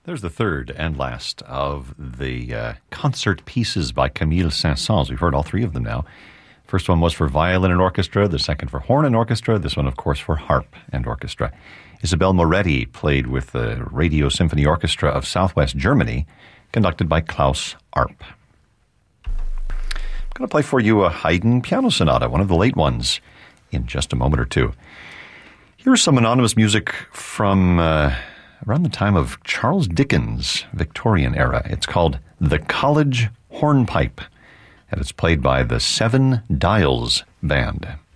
There's the third and last of the concert pieces by Camille Saint-Saëns. We've heard all three of them now. First one was for violin and orchestra, the second for horn and orchestra, this one, of course, for harp and orchestra. Isabelle Moretti played with the Radio Symphony Orchestra of Southwest Germany, conducted by Klaus Arp. I'm going to play for you a Haydn piano sonata, one of the late ones, in just a moment or two. Here's some anonymous music from around the time of Charles Dickens' Victorian era. It's called The College Hornpipe, and it's played by the Seven Dials Band.